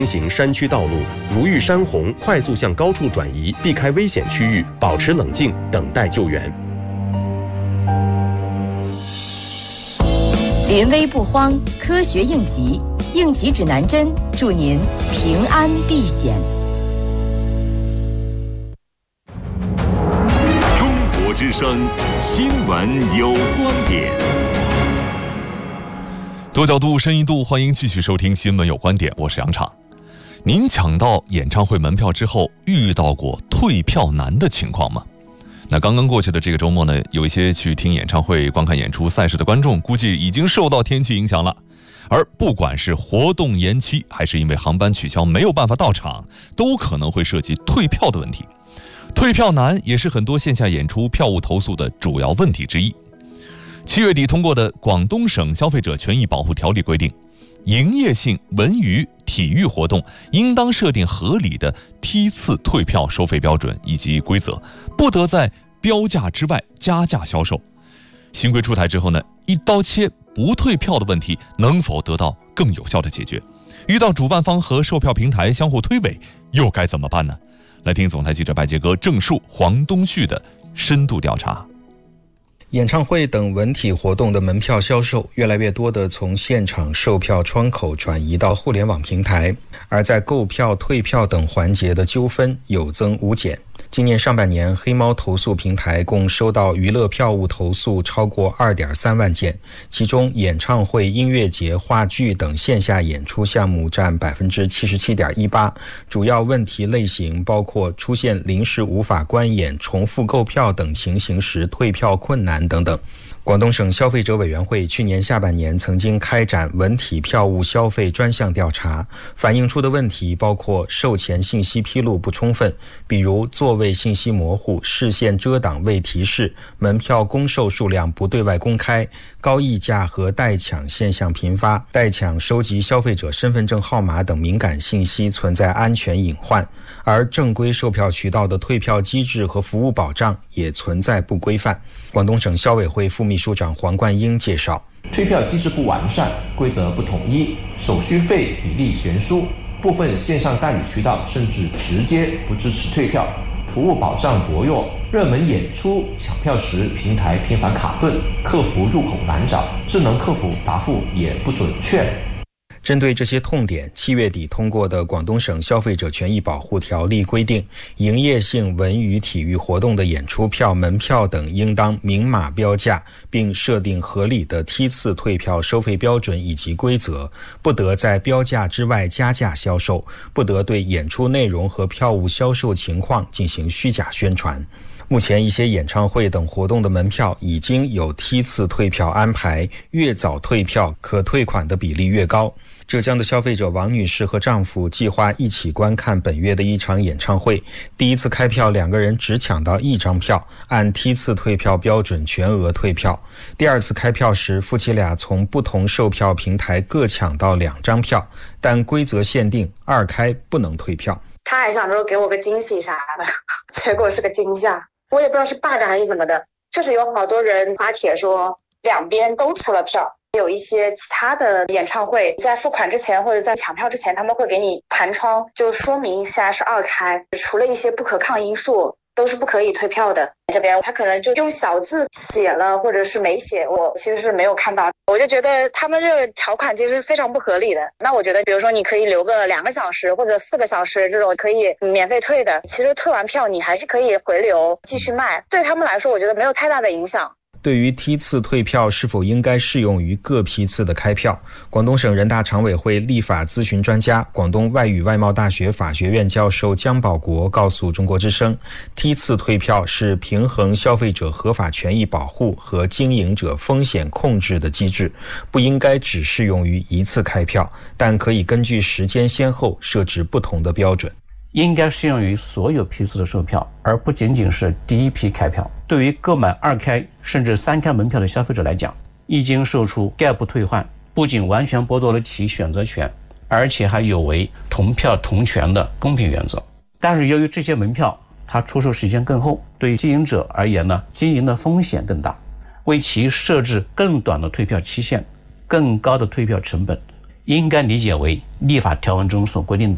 行山区道路，如遇山洪，快速向高处转移，避开危险区域，保持冷静，等待救援。 临危不慌，科学应急，应急指南针，祝您平安避险。 中国之声新闻有观点。 多角度、深一度，欢迎继续收听新闻有观点，我是杨畅。您抢到演唱会门票之后，遇到过退票难的情况吗？那刚刚过去的这个周末呢，有一些去听演唱会、观看演出赛事的观众，估计已经受到天气影响了。而不管是活动延期，还是因为航班取消没有办法到场，都可能会涉及退票的问题。退票难也是很多线下演出票务投诉的主要问题之一。7月底通过的广东省消费者权益保护条例规定，营业性文娱体育活动应当设定合理的梯次退票收费标准以及规则，不得在标价之外加价销售。新规出台之后呢，一刀切不退票的问题能否得到更有效的解决？遇到主办方和售票平台相互推诿，又该怎么办呢？来听总台记者白杰哥、郑树、黄东旭的深度调查。 演唱会等文体活动的门票销售越来越多地从现场售票窗口转移到互联网平台，而在购票、退票等环节的纠纷有增无减。今年上半年，黑猫投诉平台共收到娱乐票务投诉超过 2.3 万件，其中演唱会、音乐节、话剧等线下演出项目占 77.18%， 主要问题类型包括出现临时无法观演、重复购票等情形时退票困难等等。广东省消费者委员会去年下半年曾经开展文体票务消费专项调查，反映出的问题包括售前信息披露不充分，比如座位信息模糊、视线遮挡未提示、门票公售数量不对外公开、高溢价和代抢现象频发、代抢收集消费者身份证号码等敏感信息存在安全隐患，而正规售票渠道的退票机制和服务保障也存在不规范。广东省消委会副秘书长黄冠英介绍， 退票机制不完善，规则不统一，手续费比例悬殊，部分线上代理渠道甚至直接不支持退票，服务保障薄弱，热门演出抢票时平台频繁卡顿，客服入口难找，智能客服答复也不准确。 针对这些痛点，7月底通过的广东省消费者权益保护条例规定，营业性文娱体育活动的演出票、门票等应当明码标价，并设定合理的梯次退票收费标准以及规则，不得在标价之外加价销售，不得对演出内容和票务销售情况进行虚假宣传。目前一些演唱会等活动的门票已经有梯次退票安排，越早退票可退款的比例越高。浙江的消费者王女士和丈夫计划一起观看本月的一场演唱会，第一次开票两个人只抢到1张票，按梯次退票标准全额退票。第二次开票时，夫妻俩从不同售票平台各抢到2张票，但规则限定2开不能退票。 他还想说给我个惊喜啥的，结果是个惊吓，我也不知道是霸占还是怎么的。确实有好多人发帖说两边都出了票，有一些其他的演唱会在付款之前或者在抢票之前，他们会给你弹窗，就说明一下是2开，除了一些不可抗因素都是不可以退票的。这边他可能就用小字写了或者是没写，我其实是没有看到。我就觉得他们这个条款其实非常不合理的。那我觉得比如说你可以留个2个小时或者4个小时这种可以免费退的，其实退完票你还是可以回流继续卖，对他们来说我觉得没有太大的影响。 对于梯次退票是否应该适用于各批次的开票，广东省人大常委会立法咨询专家、广东外语外贸大学法学院教授姜保国告诉中国之声，梯次退票是平衡消费者合法权益保护和经营者风险控制的机制，不应该只适用于一次开票，但可以根据时间先后设置不同的标准。 应该适用于所有批次的售票，而不仅仅是第一批开票。对于购买2开甚至3开门票的消费者来讲，一经售出概不退换，不仅完全剥夺了其选择权，而且还有违同票同权的公平原则。但是由于这些门票它出售时间更后，对经营者而言呢，经营的风险更大，为其设置更短的退票期限、更高的退票成本，应该理解为立法条文中所规定的